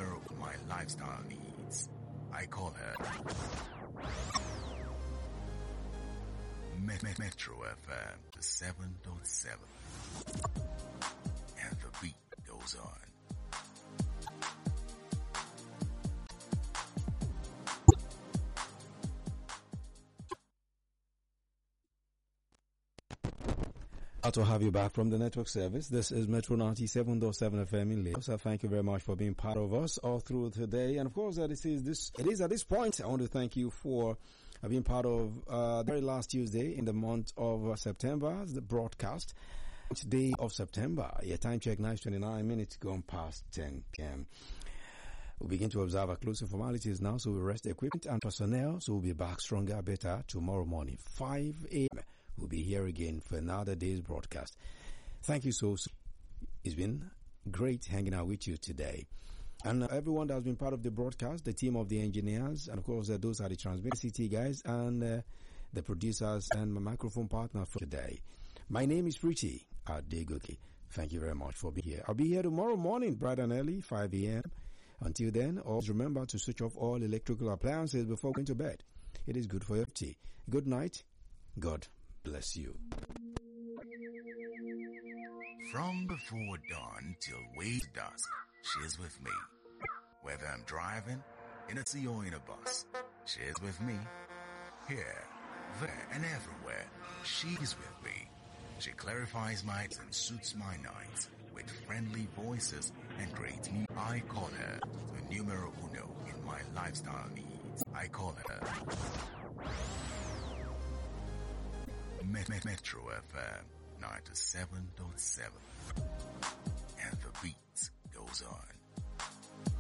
numero for my lifestyle needs. I call her Metro FM 7.7. And the beat goes on. To have you back from the network service. This is Metro 97.7 FM in Lagos. Thank you very much for being part of us all through today. And of course, it is at this point, I want to thank you for being part of the very last Tuesday in the month of September, the broadcast. Day of September. Your time check, 9:29 gone past 10 p.m. We'll begin to observe our closing formalities now, so we'll rest the equipment and personnel, so we'll be back stronger, better tomorrow morning, 5 a.m. We'll be here again for another day's broadcast. Thank you so much. It's been great hanging out with you today. And everyone that's been part of the broadcast, the team of the engineers, and of course those are the transmitter city guys, and the producers and my microphone partner for today. My name is Pretty Adegoke. Thank you very much for being here. I'll be here tomorrow morning, bright and early, 5 a.m. Until then, always remember to switch off all electrical appliances before going to bed. It is good for your tea. Good night. God bless you. From before dawn till way dusk, she's with me. Whether I'm driving, in a tea or in a bus, she's with me. Here, there, and everywhere, she's with me. She clarifies my and suits my nights with friendly voices and great music. I call her the numero uno in my lifestyle needs. I call her Metro FM 97.7. And the beat goes on.